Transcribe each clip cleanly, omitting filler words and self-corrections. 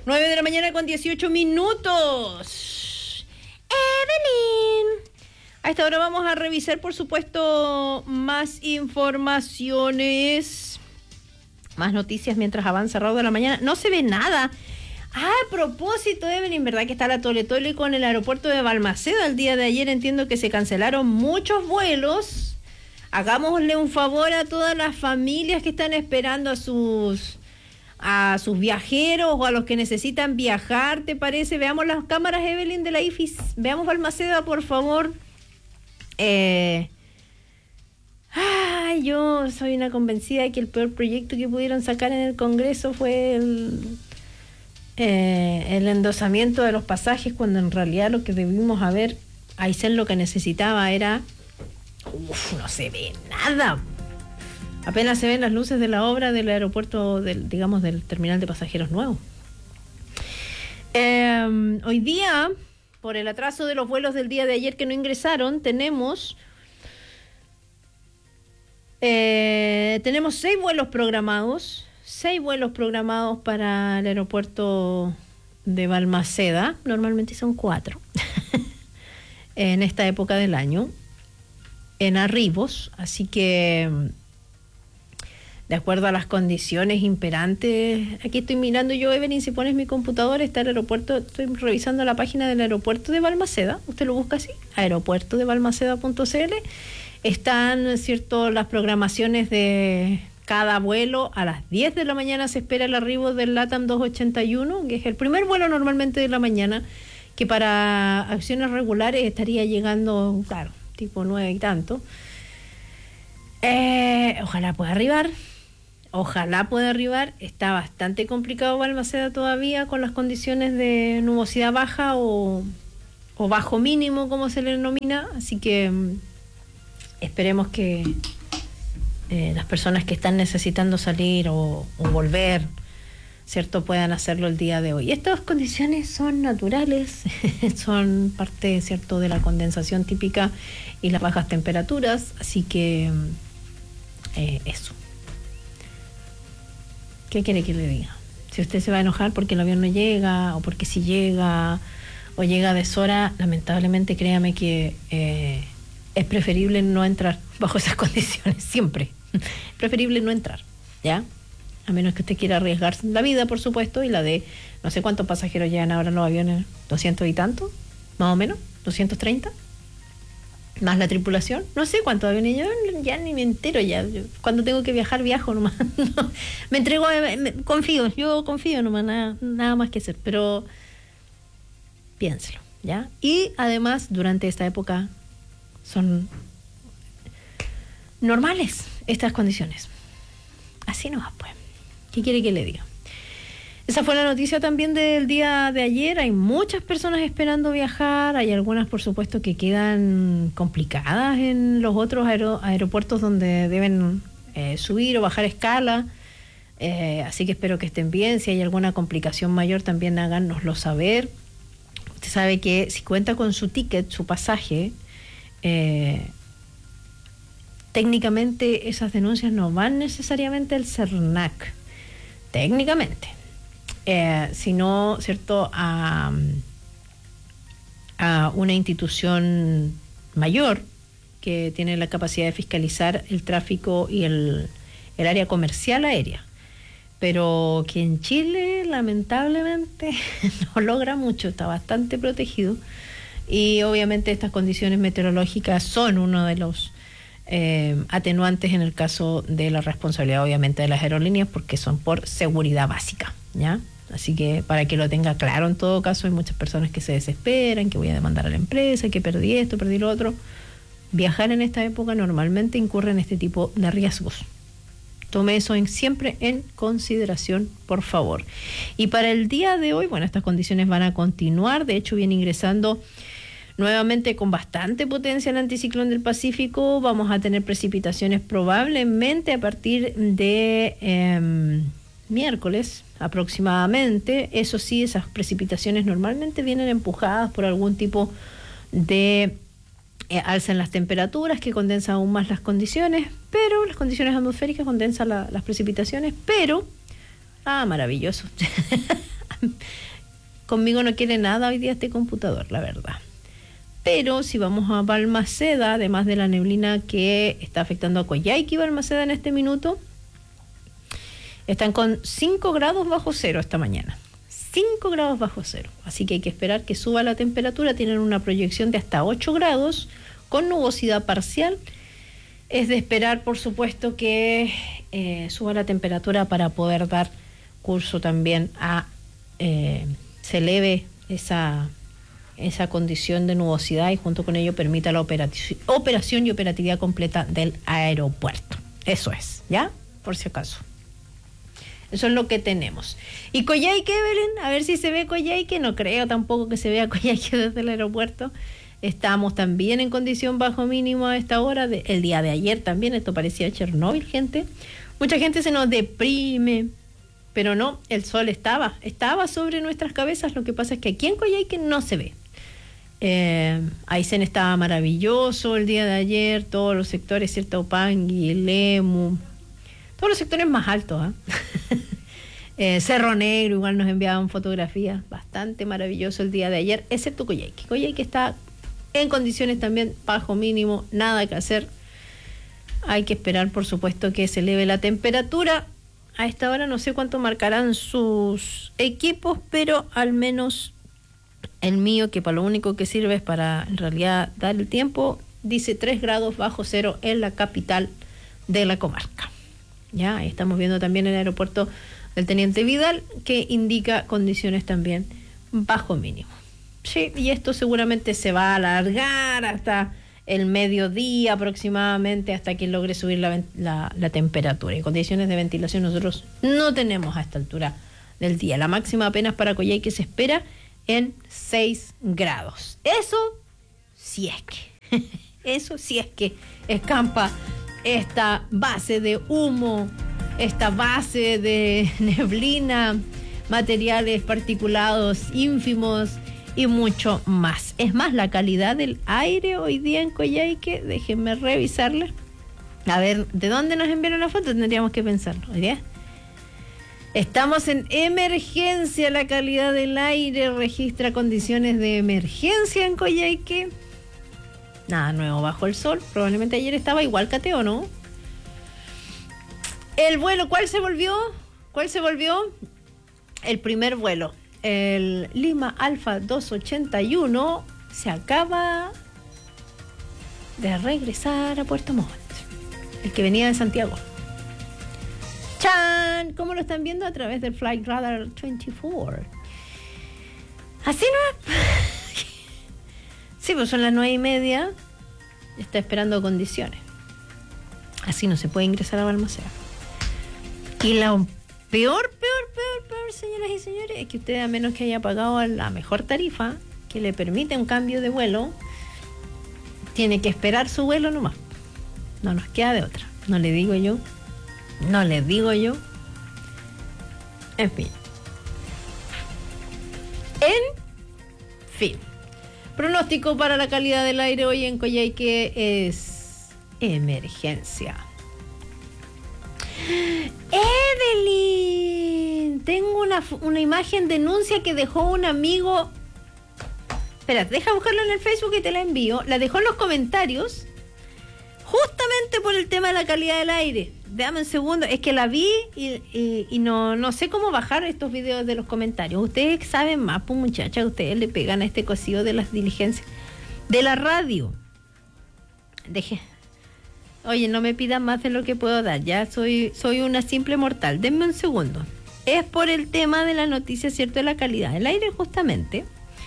9 de la mañana con 18 minutos. Evelyn. A esta hora vamos a revisar, por supuesto, más informaciones, más noticias mientras avanza Raúl de la mañana. No se ve nada. A propósito, Evelyn, ¿verdad que está la Tole Tole con el aeropuerto de Balmaceda? El día de ayer entiendo que se cancelaron muchos vuelos. Hagámosle un favor a todas las familias que están esperando a sus viajeros o a los que necesitan viajar, ¿te parece? Veamos las cámaras, Evelyn, de la IFIS. Veamos Balmaceda, por favor. Yo soy una convencida de que el peor proyecto que pudieron sacar en el Congreso fue el endosamiento de los pasajes, cuando en realidad lo que debimos haber, Aysén lo que necesitaba era... no se ve nada. Apenas se ven las luces de la obra del aeropuerto, del terminal de pasajeros nuevo. Hoy día, por el atraso de los vuelos del día de ayer que no ingresaron, tenemos 6 vuelos programados. 6 vuelos programados para el aeropuerto de Balmaceda. Normalmente son 4 en esta época del año, en arribos, así que de acuerdo a las condiciones imperantes, aquí estoy mirando yo, Evelyn, si pones mi computador, está el aeropuerto, estoy revisando la página del aeropuerto de Balmaceda, usted lo busca así, aeropuertodebalmaceda.cl, están, ¿cierto?, las programaciones de cada vuelo. A las 10 de la mañana se espera el arribo del LATAM 281, que es el primer vuelo normalmente de la mañana, que para acciones regulares estaría llegando, claro, tipo 9 y tanto. Ojalá pueda arribar. Está bastante complicado Balmaceda todavía con las condiciones de nubosidad baja o bajo mínimo, como se le denomina. Así que esperemos que las personas que están necesitando salir o volver, ¿cierto?, puedan hacerlo el día de hoy. Estas condiciones son naturales, son parte, ¿cierto?, de la condensación típica y las bajas temperaturas, así que eso. ¿Qué quiere que le diga? Si usted se va a enojar porque el avión no llega, o porque si llega, o llega a deshora, lamentablemente créame que es preferible no entrar bajo esas condiciones, siempre. Preferible no entrar, ¿ya? A menos que usted quiera arriesgar la vida, por supuesto, y la de, no sé cuántos pasajeros llegan ahora en los aviones, 200 y tanto, más o menos, 230, más la tripulación, no sé cuántos aviones, yo ya ni me entero ya, cuando tengo que viajar, viajo nomás, no, me entrego, yo confío nomás, nada más que hacer, pero piénselo, ¿ya? Y además, durante esta época, son normales estas condiciones, así nomás pues. ¿Qué quiere que le diga? Esa fue la noticia también del día de ayer. Hay muchas personas esperando viajar. Hay algunas, por supuesto, que quedan complicadas en los otros aeropuertos donde deben subir o bajar escala. Así que espero que estén bien. Si hay alguna complicación mayor, también háganoslo saber. Usted sabe que si cuenta con su ticket, su pasaje, técnicamente esas denuncias no van necesariamente al CERNAC. Técnicamente. Sino, ¿cierto?, a una institución mayor que tiene la capacidad de fiscalizar el tráfico y el área comercial aérea. Pero que en Chile, lamentablemente, no logra mucho, está bastante protegido. Y obviamente estas condiciones meteorológicas son uno de los atenuantes en el caso de la responsabilidad, obviamente, de las aerolíneas, porque son por seguridad básica, ¿ya? Así que para que lo tenga claro, en todo caso, hay muchas personas que se desesperan, que voy a demandar a la empresa, que perdí esto, perdí lo otro. Viajar en esta época normalmente incurre en este tipo de riesgos. Tome eso siempre en consideración, por favor. Y para el día de hoy, bueno, estas condiciones van a continuar. De hecho, viene ingresando nuevamente con bastante potencia el anticiclón del Pacífico. Vamos a tener precipitaciones probablemente a partir de miércoles aproximadamente. Eso sí, esas precipitaciones normalmente vienen empujadas por algún tipo de alza en las temperaturas que condensa aún más las condiciones, pero las condiciones atmosféricas condensan las precipitaciones, pero maravilloso. Conmigo no quiere nada hoy día este computador, la verdad. Pero si vamos a Balmaceda, además de la neblina que está afectando a Coyhaique y Balmaceda en este minuto, están con 5 grados bajo cero esta mañana. 5 grados bajo cero. Así que hay que esperar que suba la temperatura. Tienen una proyección de hasta 8 grados con nubosidad parcial. Es de esperar, por supuesto, que suba la temperatura para poder dar curso también a... se eleve esa condición de nubosidad y junto con ello permita la operación y operatividad completa del aeropuerto. Eso es, ¿ya? Por si acaso. Eso es lo que tenemos. ¿Y Coyhaique, Belén? A ver si se ve Coyhaique. No creo tampoco que se vea Coyhaique desde el aeropuerto. Estamos también en condición bajo mínimo a esta hora. El día de ayer también, esto parecía Chernóbil, gente. Mucha gente se nos deprime, pero no, el sol estaba sobre nuestras cabezas. Lo que pasa es que aquí en Coyhaique no se ve. Aysén estaba maravilloso el día de ayer, todos los sectores, ¿cierto? Opangui, Lemu, todos los sectores más altos, Cerro Negro igual nos enviaban fotografías, bastante maravilloso el día de ayer, excepto Coyhaique. Coyhaique está en condiciones también bajo mínimo, nada que hacer. Hay que esperar, por supuesto, que se eleve la temperatura. A esta hora no sé cuánto marcarán sus equipos, pero al menos el mío, que para lo único que sirve es para en realidad dar el tiempo, dice 3 grados bajo cero en la capital de la comarca. Ya, ahí estamos viendo también el aeropuerto del Teniente Vidal, que indica condiciones también bajo mínimo. Sí, y esto seguramente se va a alargar hasta el mediodía aproximadamente, hasta que logre subir la temperatura. Y condiciones de ventilación nosotros no tenemos a esta altura del día. La máxima apenas para Coyhaique se espera en 6 grados. Eso sí es que escampa esta base de humo, esta base de neblina, materiales particulados ínfimos y mucho más. Es más, la calidad del aire hoy día en Coyhaique, déjenme revisarla. A ver, ¿de dónde nos enviaron la foto? Tendríamos que pensarlo. ¿Ya? Estamos en emergencia, la calidad del aire registra condiciones de emergencia en Coyhaique. Nada nuevo bajo el sol, probablemente ayer estaba igual cateo, ¿no? El vuelo, ¿cuál se volvió? El primer vuelo, el Lima Alfa 281, se acaba de regresar a Puerto Montt, el que venía de Santiago. ¡Chan! ¿Cómo lo están viendo? A través del Flight Radar 24. Así no. Sí, pues son las 9:30. Está esperando condiciones. Así no se puede ingresar a Balmaceda. Y lo peor, señoras y señores, es que usted, a menos que haya pagado la mejor tarifa que le permite un cambio de vuelo, tiene que esperar su vuelo nomás. No nos queda de otra. No le digo yo. En fin. Pronóstico para la calidad del aire hoy en Coyhaique es emergencia. Evelyn, tengo una imagen denuncia que dejó un amigo. Espera, deja buscarlo en el Facebook y te la envío. La dejó en los comentarios justamente por el tema de la calidad del aire. Déjame un segundo, es que la vi y no sé cómo bajar estos videos de los comentarios. Ustedes saben más, pues muchachas, ustedes le pegan a este cosido de las diligencias de la radio. Oye, no me pidan más de lo que puedo dar, ya soy una simple mortal. Denme un segundo. Es por el tema de la noticia, ¿cierto? De la calidad del aire, justamente.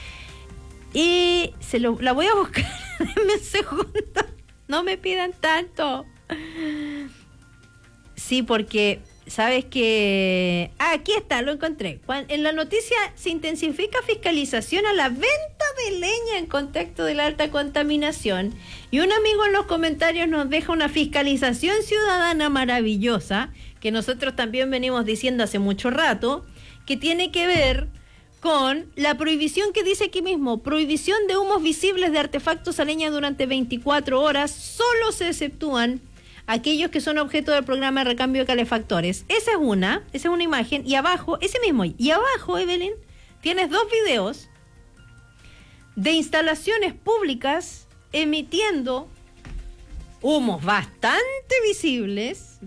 Y la voy a buscar. Denme un segundo. No me pidan tanto. Sí, porque sabes que... aquí está, lo encontré. En la noticia se intensifica fiscalización a la venta de leña en contexto de la alta contaminación. Y un amigo en los comentarios nos deja una fiscalización ciudadana maravillosa, que nosotros también venimos diciendo hace mucho rato, que tiene que ver con la prohibición que dice aquí mismo: prohibición de humos visibles de artefactos a leña durante 24 horas, solo se exceptúan aquellos que son objeto del programa de recambio de calefactores. Esa es una imagen, y abajo, y abajo, Evelyn, tienes 2 videos de instalaciones públicas emitiendo humos bastante visibles,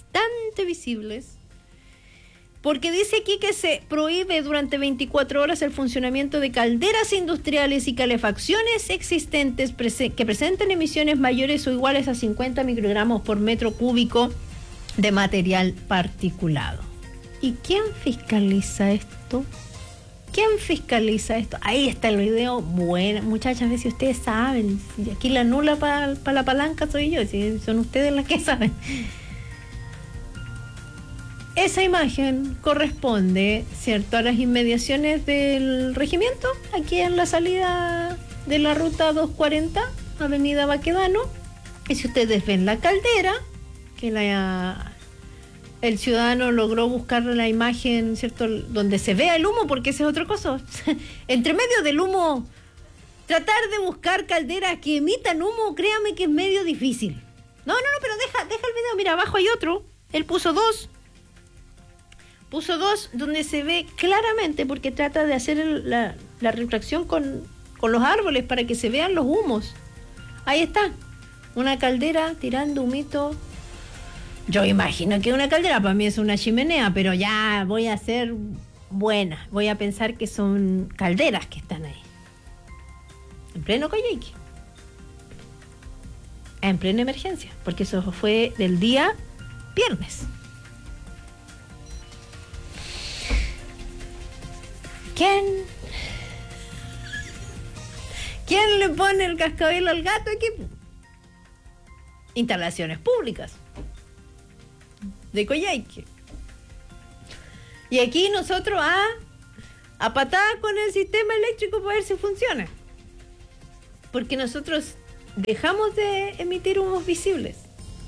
porque dice aquí que se prohíbe durante 24 horas el funcionamiento de calderas industriales y calefacciones existentes que presenten emisiones mayores o iguales a 50 microgramos por metro cúbico de material particulado. ¿Y quién fiscaliza esto? Ahí está el video. Bueno, muchachas, a ver si ustedes saben. Si aquí la nula para la palanca soy yo, si son ustedes las que saben. Esa imagen corresponde, ¿cierto?, a las inmediaciones del regimiento, aquí en la salida de la ruta 240, Avenida Baquedano. Y si ustedes ven la caldera, que el ciudadano logró buscar la imagen, ¿cierto?, donde se vea el humo, porque ese es otra cosa. Entre medio del humo, tratar de buscar calderas que emitan humo, créame que es medio difícil. No, pero deja el video, mira, abajo hay otro. Él puso dos donde se ve claramente, porque trata de hacer la refracción con los árboles para que se vean los humos. Ahí está, una caldera tirando humito. Yo imagino que una caldera para mí es una chimenea, pero ya voy a ser buena. Voy a pensar que son calderas que están ahí. En pleno Coyhaique. En plena emergencia, porque eso fue del día viernes. ¿Quién le pone el cascabel al gato aquí? Instalaciones públicas de Coyhaique. Y aquí nosotros a patada con el sistema eléctrico para ver si funciona. Porque nosotros dejamos de emitir humos visibles.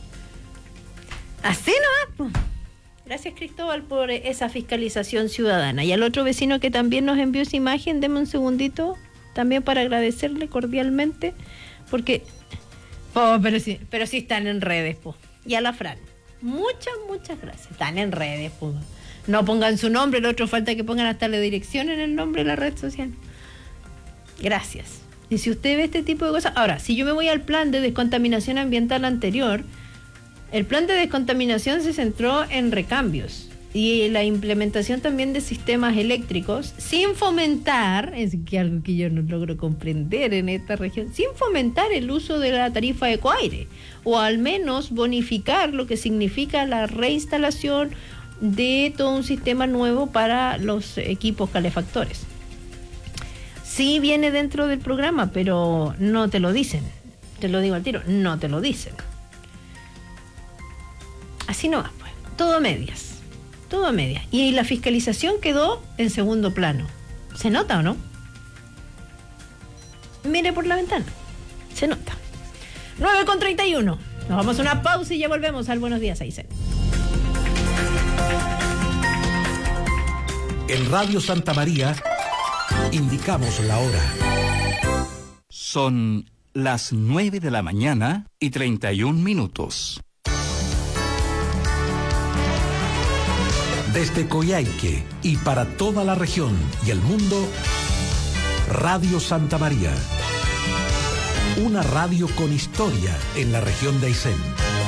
Así nomás, pues. Gracias, Cristóbal, por esa fiscalización ciudadana. Y al otro vecino que también nos envió esa imagen, deme un segundito, también para agradecerle cordialmente, porque... pero sí están en redes, po. Y a la Fran, muchas gracias. Están en redes, po. No pongan su nombre, el otro falta que pongan hasta la dirección en el nombre de la red social. Gracias. Y si usted ve este tipo de cosas... Ahora, si yo me voy al plan de descontaminación ambiental anterior... El plan de descontaminación se centró en recambios y la implementación también de sistemas eléctricos sin fomentar, es que algo que yo no logro comprender en esta región, sin fomentar el uso de la tarifa Ecoaire, o al menos bonificar lo que significa la reinstalación de todo un sistema nuevo para los equipos calefactores. Sí viene dentro del programa, pero no te lo dicen. Te lo digo al tiro, no te lo dicen. Así no va, pues. Todo a medias. Y la fiscalización quedó en segundo plano. ¿Se nota o no? Mire por la ventana. Se nota. 9:31. Nos vamos a una pausa y ya volvemos al Buenos Días, Aysén. En Radio Santa María indicamos la hora. Son las 9:31 a.m. Desde Coyhaique y para toda la región y el mundo, Radio Santa María. Una radio con historia en la región de Aysén.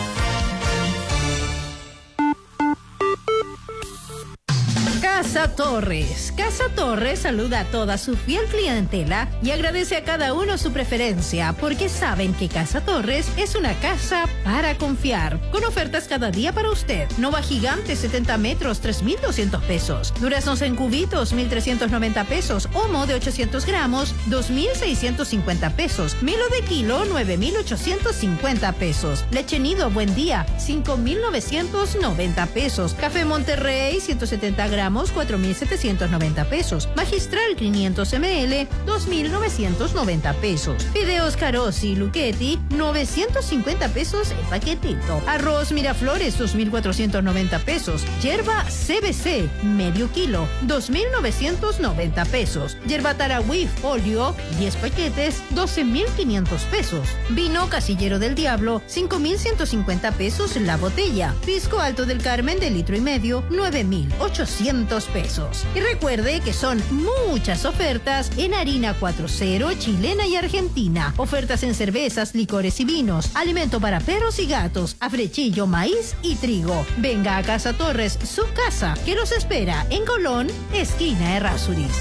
Casa Torres. Casa Torres saluda a toda su fiel clientela y agradece a cada uno su preferencia, porque saben que Casa Torres es una casa para confiar, con ofertas cada día para usted. Nova Gigante 70 metros, 3.200 pesos. Duraznos en cubitos, 1.390 pesos. Homo de 800 gramos, 2.650 pesos. Milo de kilo, 9.850 pesos. Leche Nido Buen Día, 5.990 pesos. Café Monterrey, 170 gramos, 4.790 pesos. Magistral 500 ml, 2.990 pesos. Fideos Carosi Lucchetti, 950 pesos el paquetito. Arroz Miraflores, 2.490 pesos. Yerba CBC, medio kilo, 2.990 pesos. Yerba Tarahui Folio, 10 paquetes, 12.500 pesos. Vino Casillero del Diablo, 5.150 pesos la botella. Pisco Alto del Carmen de litro y medio, 9.800 pesos. Y recuerde que son muchas ofertas en harina 4.0 chilena y argentina. Ofertas en cervezas, licores y vinos. Alimento para perros y gatos. Afrechillo, maíz y trigo. Venga a Casa Torres, su casa, que los espera en Colón, esquina Errázuriz.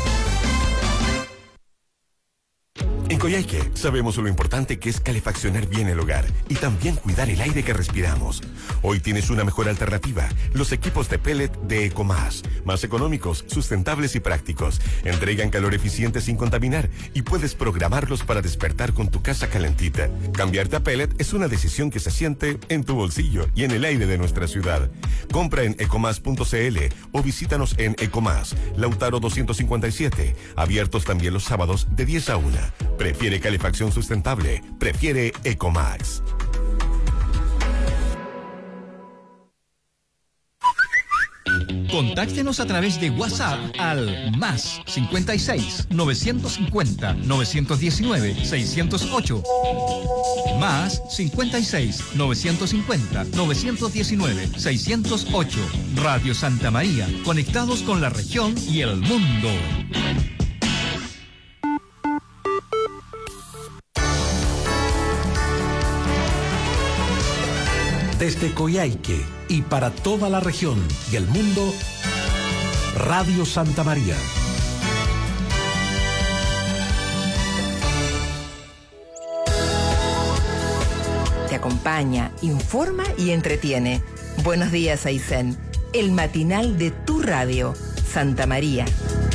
En Coyhaique sabemos lo importante que es calefaccionar bien el hogar y también cuidar el aire que respiramos. Hoy tienes una mejor alternativa, los equipos de pellet de Ecomás, más económicos, sustentables y prácticos. Entregan calor eficiente sin contaminar y puedes programarlos para despertar con tu casa calentita. Cambiarte a pellet es una decisión que se siente en tu bolsillo y en el aire de nuestra ciudad. Compra en ecomás.cl o visítanos en Ecomás, Lautaro 257, abiertos también los sábados de 10 a 1. Prefiere calefacción sustentable. Prefiere Ecomax. Contáctenos a través de WhatsApp al más 56 950 919 608. Más 56 950 919 608. Radio Santa María, conectados con la región y el mundo. Desde Coyhaique y para toda la región y el mundo, Radio Santa María. Te acompaña, informa y entretiene. Buenos días, Aysén. El matinal de tu radio, Santa María.